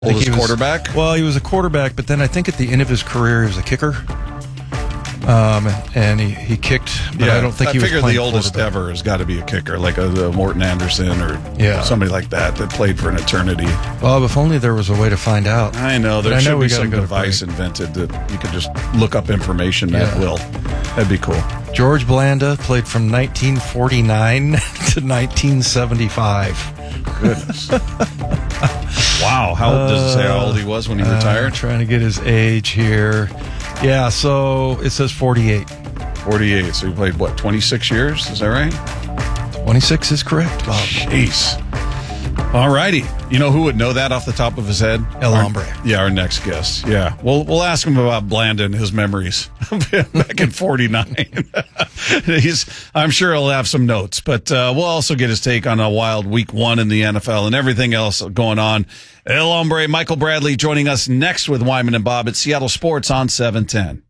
Oldest quarterback? Well, he was a quarterback, but then I think at the end of his career, he was a kicker. And he kicked, but I don't think he was playing. I figure the oldest ever has got to be a kicker, like a Morton Anderson or somebody like that played for an eternity. Well, if only there was a way to find out. I know. There should be some device invented that you could just look up information at will. That'd be cool. George Blanda played from 1949 to 1975. Goodness. Wow. Does it say how old he was when he retired? Trying to get his age here. Yeah, so it says 48. 48. So he played, 26 years? Is that right? 26 is correct, Bob. Jeez. All righty. You know who would know that off the top of his head? El Hombre. Our next guest. Yeah. We'll ask him about Blanda and his memories back in 49. I'm sure he'll have some notes, but we'll also get his take on a wild week 1 in the NFL and everything else going on. El Hombre, Michael Bradley, joining us next with Wyman and Bob at Seattle Sports on 710.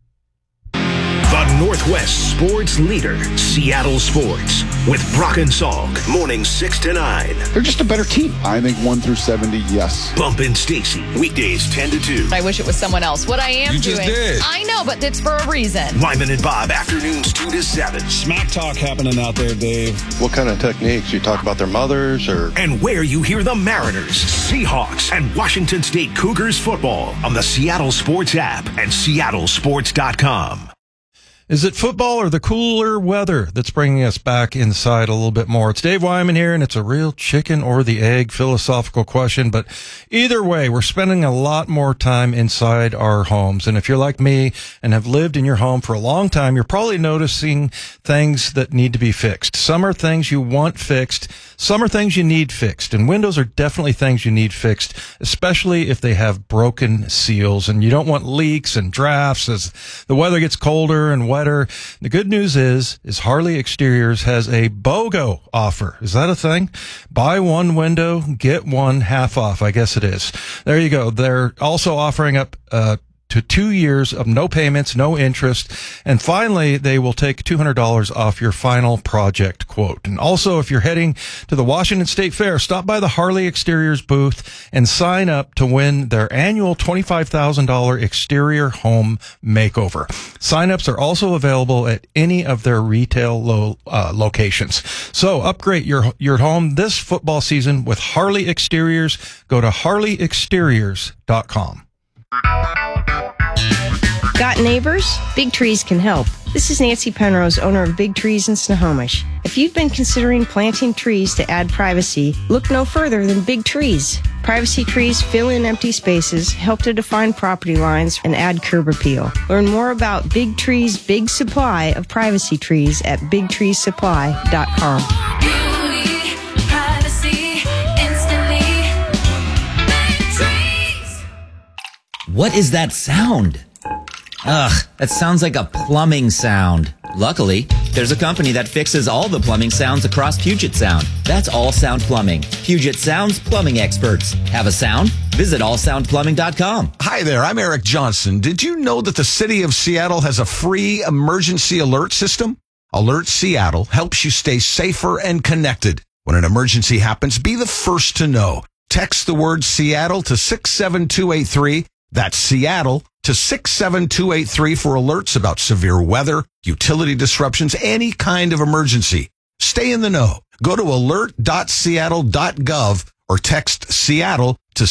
The Northwest sports leader, Seattle Sports, with Brock and Salk, mornings 6 to 9. They're just a better team. I think 1 through 70, yes. Bump and Stacy, weekdays 10 to 2. I wish it was someone else. What I am doing. You just did. I know, but it's for a reason. Wyman and Bob, afternoons 2 to 7. Smack talk happening out there, Dave. What kind of techniques? You talk about their mothers or? And where you hear the Mariners, Seahawks, and Washington State Cougars football on the Seattle Sports app and seattlesports.com. Is it football or the cooler weather that's bringing us back inside a little bit more? It's Dave Wyman here, and it's a real chicken or the egg philosophical question. But either way, we're spending a lot more time inside our homes. And if you're like me and have lived in your home for a long time, you're probably noticing things that need to be fixed. Some are things you want fixed. Some are things you need fixed. And windows are definitely things you need fixed, especially if they have broken seals. And you don't want leaks and drafts as the weather gets colder and wetter. The good news is Harley Exteriors has a BOGO offer. Is that a thing? Buy one window, get one half off. I guess it is. There you go. They're also offering up to 2 years of no payments, no interest. And finally, they will take $200 off your final project quote. And also, if you're heading to the Washington State Fair, stop by the Harley Exteriors booth and sign up to win their annual $25,000 exterior home makeover. Signups are also available at any of their retail locations. So upgrade your home this football season with Harley Exteriors. Go to harleyexteriors.com. Got neighbors? Big Trees can help. This is Nancy Penrose, owner of Big Trees in Snohomish. If you've been considering planting trees to add privacy, look no further than Big Trees. Privacy trees fill in empty spaces, help to define property lines, and add curb appeal. Learn more about Big Trees' big supply of privacy trees at bigtreesupply.com. Beauty, privacy, instantly. Big Trees. What is that sound? Ugh, that sounds like a plumbing sound. Luckily, there's a company that fixes all the plumbing sounds across Puget Sound. That's All Sound Plumbing. Puget Sound's plumbing experts. Have a sound? Visit allsoundplumbing.com. Hi there, I'm Eric Johnson. Did you know that the city of Seattle has a free emergency alert system? Alert Seattle helps you stay safer and connected. When an emergency happens, be the first to know. Text the word Seattle to 67283. That's Seattle to 67283 for alerts about severe weather, utility disruptions, any kind of emergency. Stay in the know. Go to alert.seattle.gov or text Seattle to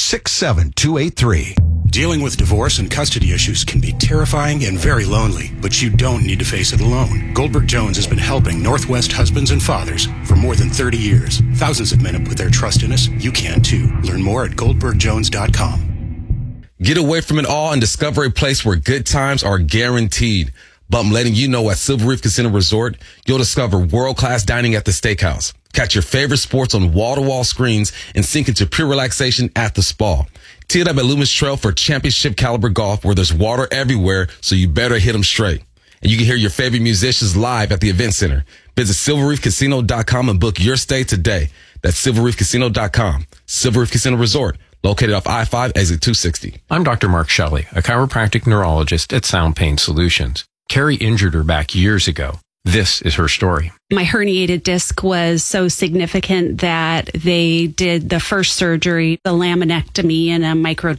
67283. Dealing with divorce and custody issues can be terrifying and very lonely, but you don't need to face it alone. Goldberg Jones has been helping Northwest husbands and fathers for more than 30 years. Thousands of men have put their trust in us. You can too. Learn more at goldbergjones.com. Get away from it all and discover a place where good times are guaranteed. But I'm letting you know at Silver Reef Casino Resort, you'll discover world-class dining at the steakhouse. Catch your favorite sports on wall-to-wall screens and sink into pure relaxation at the spa. Tee it up at Loomis Trail for championship caliber golf where there's water everywhere, so you better hit them straight. And you can hear your favorite musicians live at the event center. Visit silverreefcasino.com and book your stay today. That's silverreefcasino.com. Silver Reef Casino Resort, located off I-5, exit 260. I'm Dr. Mark Shelley, a chiropractic neurologist at Sound Pain Solutions. Carrie injured her back years ago. This is her story. My herniated disc was so significant that they did the first surgery, the laminectomy and a